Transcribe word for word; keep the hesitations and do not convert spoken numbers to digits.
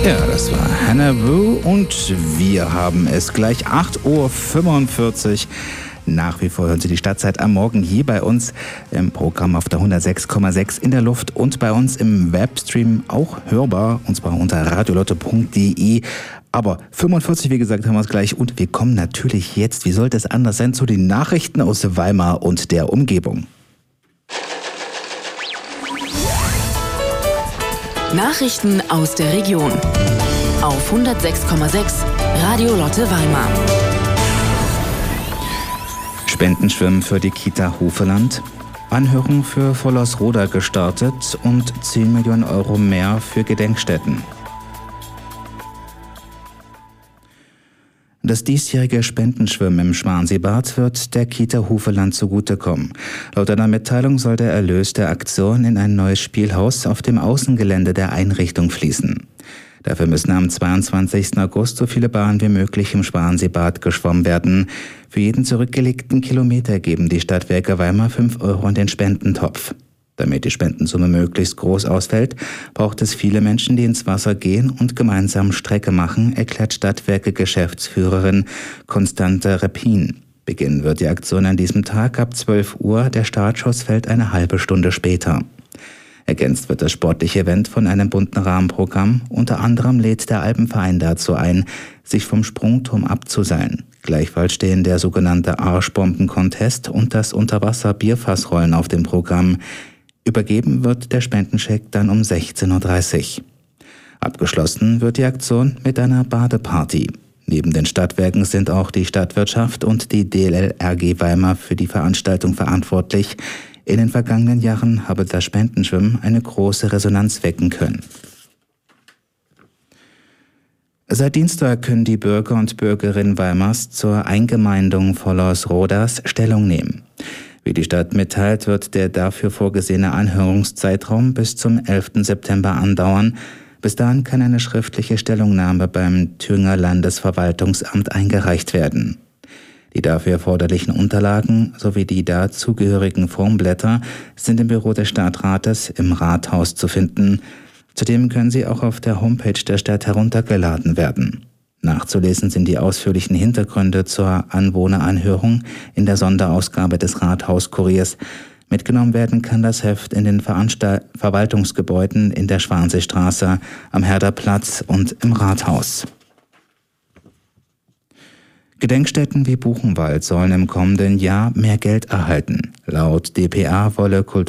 Ja, das war Hannah Wu und wir haben es gleich acht Uhr fünfundvierzig. Nach wie vor hören Sie die Stadtzeit am Morgen hier bei uns im Programm auf der hundertsechs Komma sechs in der Luft und bei uns im Webstream auch hörbar, und zwar unter radiolotte punkt de. Aber fünfundvierzig, wie gesagt, haben wir es gleich und wir kommen natürlich jetzt, wie sollte es anders sein, zu den Nachrichten aus Weimar und der Umgebung. Nachrichten aus der Region auf hundertsechs Komma sechs Radio Lotte Weimar. Spendenschwimmen für die Kita Hufeland, Anhörung für Vollersroda gestartet und zehn Millionen Euro mehr für Gedenkstätten. Das diesjährige Spendenschwimmen im Schwanseebad wird der Kita Hufeland zugutekommen. Laut einer Mitteilung soll der Erlös der Aktion in ein neues Spielhaus auf dem Außengelände der Einrichtung fließen. Dafür müssen am zweiundzwanzigsten August so viele Bahnen wie möglich im Schwanseebad geschwommen werden. Für jeden zurückgelegten Kilometer geben die Stadtwerke Weimar fünf Euro in den Spendentopf. Damit die Spendensumme möglichst groß ausfällt, braucht es viele Menschen, die ins Wasser gehen und gemeinsam Strecke machen, erklärt Stadtwerke-Geschäftsführerin Konstante Repin. Beginnen wird die Aktion an diesem Tag ab zwölf Uhr, der Startschuss fällt eine halbe Stunde später. Ergänzt wird das sportliche Event von einem bunten Rahmenprogramm. Unter anderem lädt der Alpenverein dazu ein, sich vom Sprungturm abzuseilen. Gleichfalls stehen der sogenannte Arschbomben-Contest und das Unterwasser-Bierfassrollen auf dem Programm. Übergeben wird der Spendenscheck dann um sechzehn Uhr dreißig. Abgeschlossen wird die Aktion mit einer Badeparty. Neben den Stadtwerken sind auch die Stadtwirtschaft und die D L L R G Weimar für die Veranstaltung verantwortlich. In den vergangenen Jahren habe das Spendenschwimmen eine große Resonanz wecken können. Seit Dienstag können die Bürger und Bürgerinnen Weimars zur Eingemeindung Vollersrodas Stellung nehmen. Wie die Stadt mitteilt, wird der dafür vorgesehene Anhörungszeitraum bis zum elften September andauern. Bis dahin kann eine schriftliche Stellungnahme beim Thüringer Landesverwaltungsamt eingereicht werden. Die dafür erforderlichen Unterlagen sowie die dazugehörigen Formblätter sind im Büro des Stadtrates im Rathaus zu finden. Zudem können sie auch auf der Homepage der Stadt heruntergeladen werden. Nachzulesen sind die ausführlichen Hintergründe zur Anwohneranhörung in der Sonderausgabe des Rathauskuriers. Mitgenommen werden kann das Heft in den Veranstalt- Verwaltungsgebäuden in der Schwanseestraße, am Herderplatz und im Rathaus. Gedenkstätten wie Buchenwald sollen im kommenden Jahr mehr Geld erhalten. Laut D P A wolle Kultur